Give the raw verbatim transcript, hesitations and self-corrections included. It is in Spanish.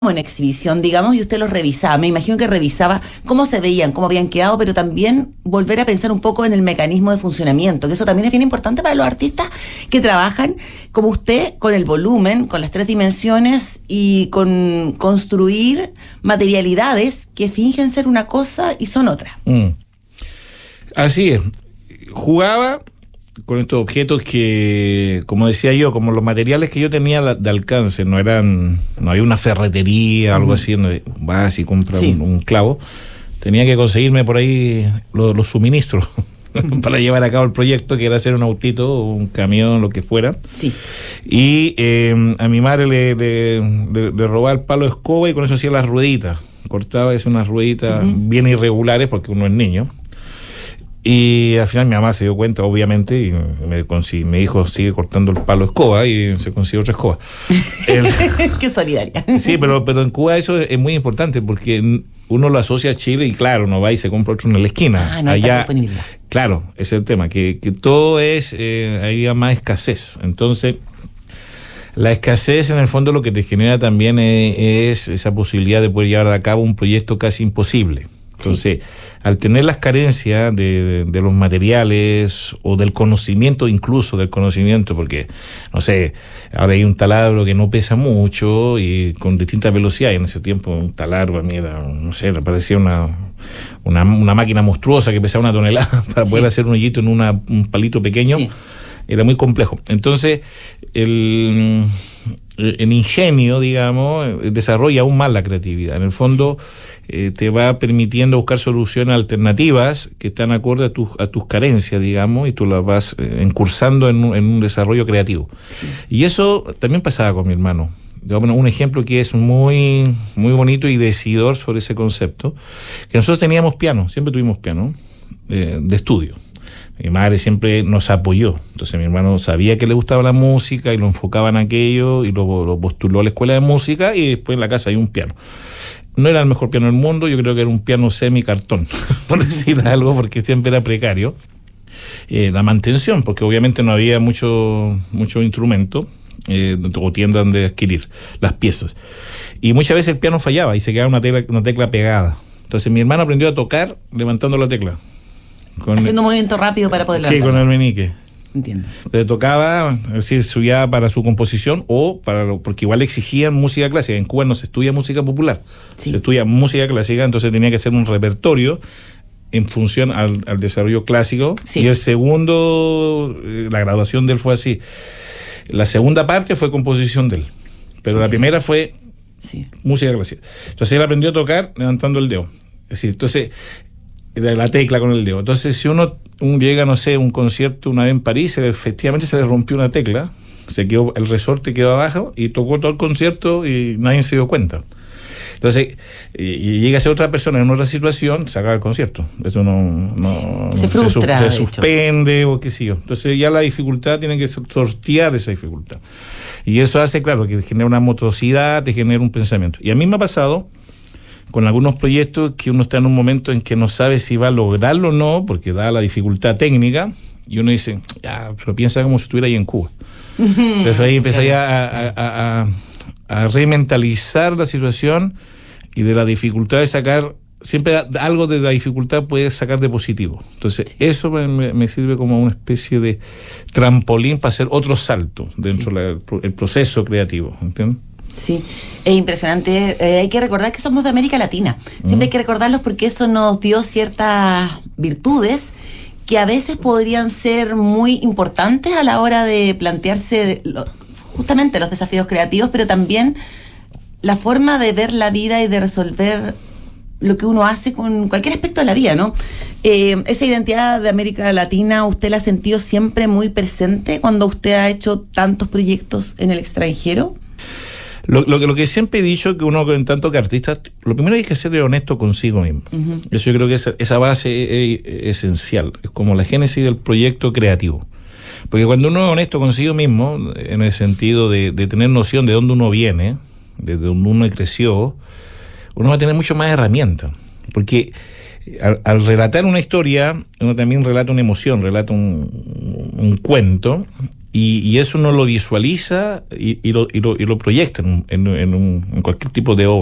en exhibición, digamos, y usted los revisaba. Me imagino que revisaba cómo se veían, cómo habían quedado, pero también volver a pensar un poco en el mecanismo de funcionamiento, que eso también es bien importante para los artistas que trabajan, como usted, con el volumen, con las tres dimensiones y con construir materialidades que fingen ser una cosa y son otra. Mm. Así es. Jugaba con estos objetos que, como decía yo, como los materiales que yo tenía de alcance, no eran, no había una ferretería, algo uh-huh. así, donde vas y compras sí. un, un clavo, tenía que conseguirme por ahí los, los suministros uh-huh. para llevar a cabo el proyecto, que era hacer un autito, un camión, lo que fuera. Sí. Y eh, a mi madre le, le, le, le robaba el palo de escoba y con eso hacía las rueditas. Cortaba es unas rueditas uh-huh. bien irregulares porque uno es niño. Y al final mi mamá se dio cuenta, obviamente, y me, me dijo, sigue cortando el palo de escoba, y se consiguió otra escoba. el, Qué solidaria. Sí, pero, pero en Cuba eso es muy importante, porque uno lo asocia a Chile y claro, uno va y se compra otro en la esquina. Ah, no hay allá, disponibilidad. Claro, ese es el tema, que, que todo es, eh, había más escasez. Entonces, la escasez en el fondo lo que te genera también es, es esa posibilidad de poder llevar a cabo un proyecto casi imposible. Entonces, sí. al tener las carencias de, de los materiales o del conocimiento, incluso del conocimiento, porque, no sé, ahora hay un taladro que no pesa mucho y con distintas velocidades. En ese tiempo un taladro a mí era, no sé, me parecía una, una, una máquina monstruosa que pesaba una tonelada para sí. poder hacer un hoyito en una, un palito pequeño. Sí. Era muy complejo. Entonces, el... el ingenio, digamos, desarrolla aún más la creatividad. En el fondo, eh, te va permitiendo buscar soluciones alternativas que están acorde a tus a tus carencias, digamos, y tú las vas eh, encursando en un, en un desarrollo creativo. Sí. Y eso también pasaba con mi hermano. Digamos, un ejemplo que es muy, muy bonito y decidor sobre ese concepto, que nosotros teníamos piano, siempre tuvimos piano, eh, de estudio. Mi madre siempre nos apoyó, entonces mi hermano sabía que le gustaba la música y lo enfocaba en aquello y lo, lo postuló a la escuela de música y después en la casa hay un piano. No era el mejor piano del mundo, yo creo que era un piano semi-cartón, por decir algo, porque siempre era precario. Eh, la mantención, porque obviamente no había mucho, mucho instrumento eh, o tiendas donde adquirir las piezas. Y muchas veces el piano fallaba y se quedaba una tecla, una tecla pegada. Entonces mi hermano aprendió a tocar levantando la tecla. Con haciendo el, movimiento rápido para poder levantar. Sí, con el meñique. Entiendo. Le tocaba, es decir, estudiaba para su composición o para lo, porque igual exigían música clásica. En Cuba no se estudia música popular, sí. se estudia música clásica, entonces tenía que hacer un repertorio en función al, al desarrollo clásico. Sí. Y el segundo, la graduación de él fue así. La segunda parte fue composición de él, pero okay. la primera fue sí. música clásica. Entonces él aprendió a tocar levantando el dedo. Es decir, entonces de la tecla con el dedo. Entonces, si uno un, llega, no sé, un concierto una vez en París, efectivamente se le rompió una tecla, se quedó, el resorte quedó abajo y tocó todo el concierto y nadie se dio cuenta. Entonces, y, y llega a ser otra persona en otra situación, se acaba el concierto. Eso no, no, sí, se frustra, se, se suspende o qué sé yo. Entonces ya la dificultad tiene que sortear esa dificultad. Y eso hace, claro, que genera una motricidad, te genera un pensamiento. Y a mí me ha pasado con algunos proyectos que uno está en un momento en que no sabe si va a lograrlo o no, porque da la dificultad técnica, y uno dice, ah, pero piensa como si estuviera ahí en Cuba. Entonces ahí empecé a, a, a, a rementalizar la situación y de la dificultad de sacar, siempre algo de la dificultad puedes sacar de positivo. Entonces sí. eso me, me sirve como una especie de trampolín para hacer otro salto dentro del sí. proceso creativo, ¿entiendes? Sí, es impresionante. Eh, hay que recordar que somos de América Latina. Siempre mm. hay que recordarlos porque eso nos dio ciertas virtudes que a veces podrían ser muy importantes a la hora de plantearse lo, justamente los desafíos creativos, pero también la forma de ver la vida y de resolver lo que uno hace con cualquier aspecto de la vida, ¿no? Eh, esa identidad de América Latina, ¿usted la ha sentido siempre muy presente cuando usted ha hecho tantos proyectos en el extranjero? Lo, lo, lo que siempre he dicho, que uno en tanto que artista, lo primero hay que ser honesto consigo mismo. Uh-huh. Eso yo creo que esa, esa base es, es esencial, es como la génesis del proyecto creativo. Porque cuando uno es honesto consigo mismo, en el sentido de, de tener noción de dónde uno viene, de dónde uno creció, uno va a tener mucho más herramientas. Porque al, al relatar una historia, uno también relata una emoción, relata un, un cuento, Y, y eso uno lo visualiza y, y, lo, y, lo, y lo proyecta en, en, en, un, en cualquier tipo de obra.